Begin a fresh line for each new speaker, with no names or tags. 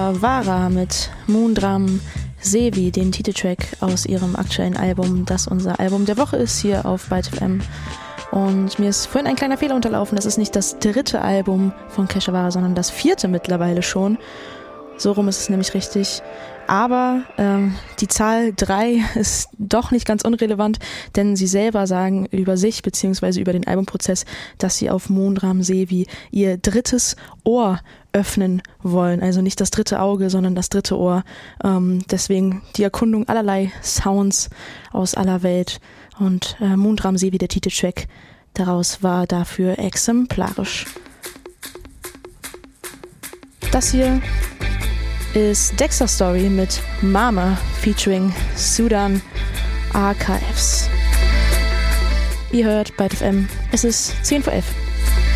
Keshavara mit Moondrum Sevi, den Titeltrack aus ihrem aktuellen Album, das unser Album der Woche ist, hier auf Byte FM. Und mir ist vorhin ein kleiner Fehler unterlaufen. Das ist nicht das 3. Album von Keshavara, sondern das 4. mittlerweile schon. So rum ist es nämlich richtig. Aber die Zahl 3 ist doch nicht ganz unrelevant, denn sie selber sagen über sich bzw. über den Albumprozess, dass sie auf Moondrum Sevi ihr 3. Ohr öffnen wollen. Also nicht das 3. Auge, sondern das 3. Ohr. Deswegen die Erkundung allerlei Sounds aus aller Welt. Und Moondrum Sevi, der Titeltrack daraus, war dafür exemplarisch. Das hier ist Dexter Story mit Mama featuring Sudan Archives. Ihr hört Byte FM. Es ist 10 vor 11.